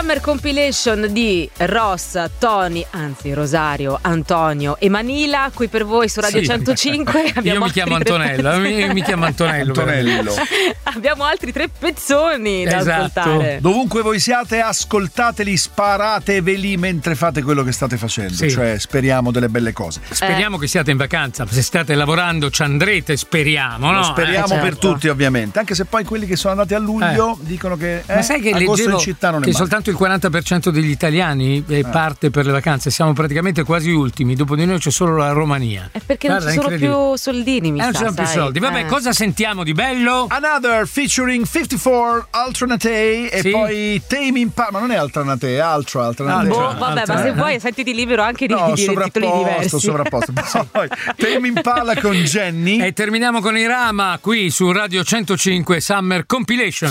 Summer Compilation di Ross, Tony, anzi Rosario, Antonio e Manila, qui per voi su Radio 105. Io mi chiamo Antonello, mi chiamo Antonello. Abbiamo altri 3 pezzoni da ascoltare. Dovunque voi siate, ascoltateli, sparateveli mentre fate quello che state facendo. Cioè, speriamo delle belle cose. Speriamo che siate in vacanza. Se state lavorando ci andrete, speriamo, no? Lo speriamo per tutti, ovviamente. Anche se poi quelli che sono andati a luglio dicono che ma sai che agosto leggevo in città non è che male. soltanto il 40% degli italiani parte per le vacanze. Siamo praticamente quasi ultimi. Dopo di noi c'è solo la Romania. È perché non ci sono più soldini, mi sa. Non ci sono più soldi. Vabbè, cosa sentiamo di bello? Another featuring 54 Alternate e poi Tame Impala. Ma non è Alternate, è Alternate. Vabbè, ma se vuoi sentiti libero anche di dire titoli diversi. Sovrapposto. Poi Tame Impala con Jenny. E terminiamo con i Rama qui su Radio 105 Summer Compilation.